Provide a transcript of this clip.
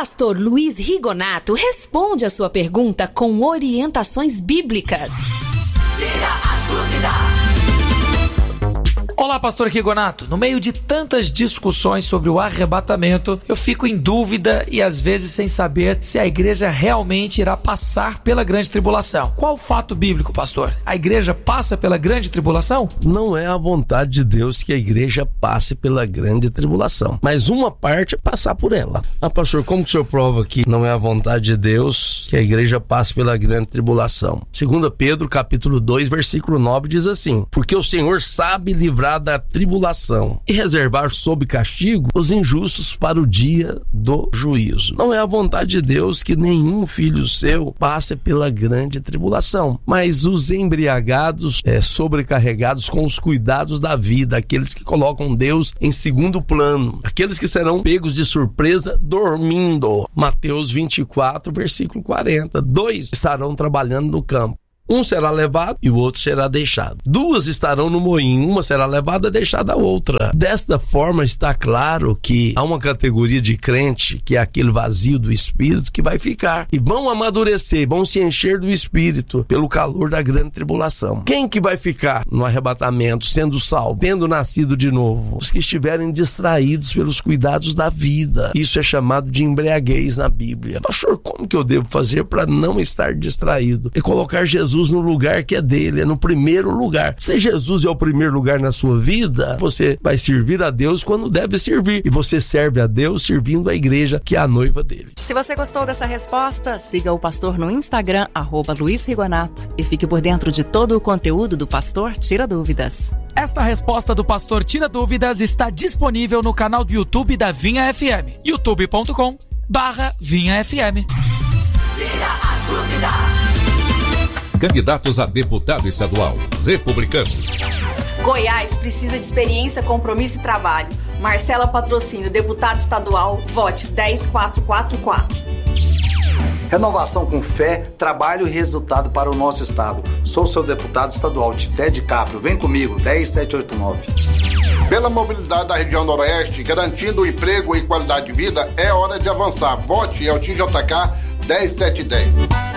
Pastor Luiz Rigonato responde a sua pergunta com orientações bíblicas. Tira a dúvida. Olá, pastor Rigonato. No meio de tantas discussões sobre o arrebatamento, eu fico em dúvida e às vezes sem saber se a igreja realmente irá passar pela grande tribulação. Qual o fato bíblico, pastor? A igreja passa pela grande tribulação? Não é a vontade de Deus que a igreja passe pela grande tribulação, mas uma parte é passar por ela. Pastor, como que o senhor prova que não é a vontade de Deus que a igreja passe pela grande tribulação? 2 Pedro, capítulo 2, versículo 9 diz assim: porque o Senhor sabe livrar da tribulação e reservar sob castigo os injustos para o dia do juízo. Não é a vontade de Deus que nenhum filho seu passe pela grande tribulação, mas os embriagados, sobrecarregados com os cuidados da vida, aqueles que colocam Deus em segundo plano, aqueles que serão pegos de surpresa dormindo. Mateus 24, versículo 40. 2 estarão trabalhando no campo. Um será levado e o outro será deixado. 2 estarão no moinho, uma será levada e deixada a outra. Desta forma está claro que há uma categoria de crente, que é aquele vazio do Espírito, que vai ficar. E vão amadurecer, vão se encher do Espírito pelo calor da grande tribulação. Quem que vai ficar no arrebatamento, sendo salvo, tendo nascido de novo? Os que estiverem distraídos pelos cuidados da vida. Isso é chamado de embriaguez na Bíblia. Pastor, como que eu devo fazer para não estar distraído? E colocar Jesus no lugar que é dele, é no primeiro lugar. Se Jesus é o primeiro lugar na sua vida, você vai servir a Deus quando deve servir. E você serve a Deus servindo a igreja, que é a noiva dele. Se você gostou dessa resposta, siga o pastor no Instagram, @Luiz Rigonato, e fique por dentro de todo o conteúdo do Pastor Tira Dúvidas. Esta resposta do Pastor Tira Dúvidas está disponível no canal do YouTube da Vinha FM, youtube.com/VinhaFM. Tira a dúvida. Candidatos a deputado estadual, republicanos. Goiás precisa de experiência, compromisso e trabalho. Marcela Patrocínio, deputado estadual, vote 10444. Renovação com fé, trabalho e resultado para o nosso estado. Sou seu deputado estadual, Tité de Caprio. Vem comigo, 10789. Pela mobilidade da região noroeste, garantindo emprego e qualidade de vida, é hora de avançar. Vote Eltim JK 10710.